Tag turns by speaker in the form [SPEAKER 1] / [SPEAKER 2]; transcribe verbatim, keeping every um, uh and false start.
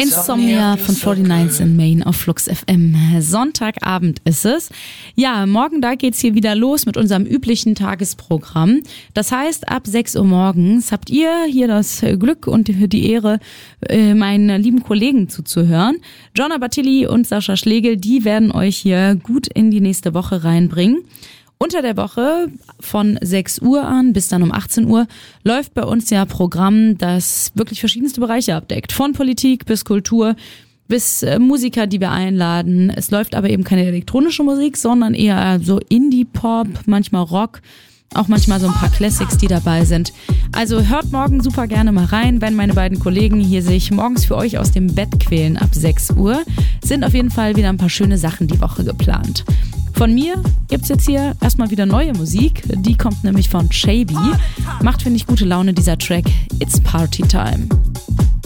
[SPEAKER 1] Insomnia von forty-nines in Maine auf Flux F M. Sonntagabend ist es. Ja, morgen da geht's hier wieder los mit unserem üblichen Tagesprogramm. Das heißt, ab sechs Uhr morgens habt ihr hier das Glück und die Ehre, meinen lieben Kollegen zuzuhören. Jonna Bartilli und Sascha Schlegel, die werden euch hier gut in die nächste Woche reinbringen. Unter der Woche von sechs Uhr an bis dann um achtzehn Uhr läuft bei uns ja Programm, das wirklich verschiedenste Bereiche abdeckt. Von Politik bis Kultur bis äh, Musiker, die wir einladen. Es läuft aber eben keine elektronische Musik, sondern eher so Indie-Pop, manchmal Rock, auch manchmal so ein paar Classics, die dabei sind. Also hört morgen super gerne mal rein, wenn meine beiden Kollegen hier sich morgens für euch aus dem Bett quälen ab sechs Uhr. Sind auf jeden Fall wieder ein paar schöne Sachen die Woche geplant. Von mir gibt's jetzt hier erstmal wieder neue Musik. Die kommt nämlich von Shaby. Macht, finde ich, gute Laune, dieser Track. It's Party Time.